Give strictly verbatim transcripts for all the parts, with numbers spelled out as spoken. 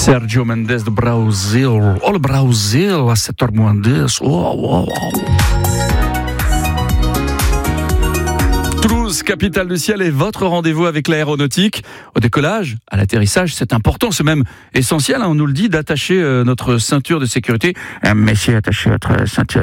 Sergio Mendes de Brasil. Oh, le Brasil à sept heures moins dix. Oh, oh, oh. Toulouse, capitale du ciel, est votre rendez-vous avec l'aéronautique. Au décollage, à l'atterrissage, c'est important, c'est même essentiel, hein, on nous le dit, d'attacher euh, notre ceinture de sécurité. Euh, Messieurs, attachez votre ceinture,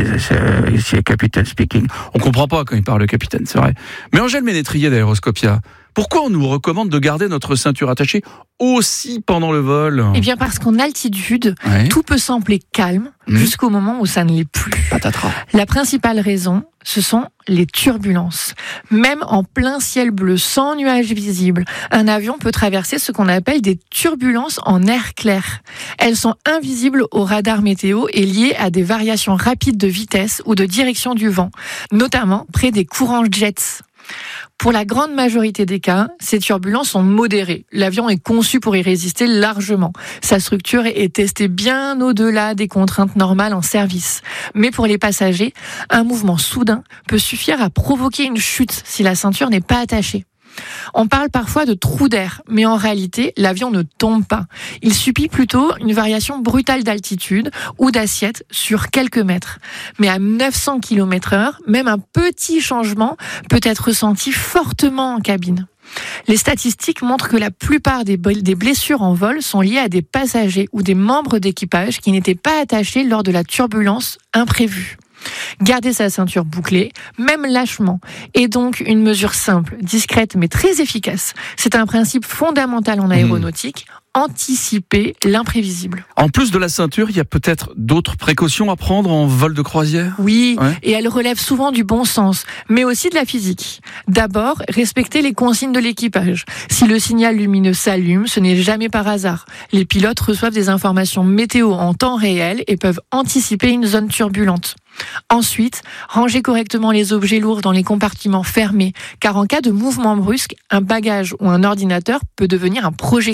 que, ici est capitaine speaking. On comprend pas quand il parle le capitaine, c'est vrai. Mais Angèle Ménétrier d'Aéroscopia, pourquoi on nous recommande de garder notre ceinture attachée aussi pendant le vol ? Eh bien parce qu'en altitude, ouais. tout peut sembler calme mmh. jusqu'au moment où ça ne l'est plus. Patatras. La principale raison, ce sont les turbulences. Même en plein ciel bleu, sans nuages visibles, un avion peut traverser ce qu'on appelle des turbulences en air clair. Elles sont invisibles au radar météo et liées à des variations rapides de vitesse ou de direction du vent, notamment près des courants jets. Pour la grande majorité des cas, ces turbulences sont modérées. L'avion est conçu pour y résister largement. Sa structure est testée bien au-delà des contraintes normales en service. Mais pour les passagers, un mouvement soudain peut suffire à provoquer une chute si la ceinture n'est pas attachée. On parle parfois de trou d'air, mais en réalité, l'avion ne tombe pas. Il subit plutôt une variation brutale d'altitude ou d'assiette sur quelques mètres. Mais à neuf cents kilomètres heure, même un petit changement peut être ressenti fortement en cabine. Les statistiques montrent que la plupart des blessures en vol sont liées à des passagers ou des membres d'équipage qui n'étaient pas attachés lors de la turbulence imprévue. Garder sa ceinture bouclée, même lâchement, est donc une mesure simple, discrète mais très efficace. C'est un principe fondamental en aéronautique, mmh. anticiper l'imprévisible. En plus de la ceinture, il y a peut-être d'autres précautions à prendre en vol de croisière ? Oui, ouais. et elles relèvent souvent du bon sens, mais aussi de la physique. D'abord, respecter les consignes de l'équipage. Si le signal lumineux s'allume, ce n'est jamais par hasard. Les pilotes reçoivent des informations météo en temps réel et peuvent anticiper une zone turbulente. Ensuite, ranger correctement les objets lourds dans les compartiments fermés, car en cas de mouvement brusque, un bagage ou un ordinateur peut devenir un projectile.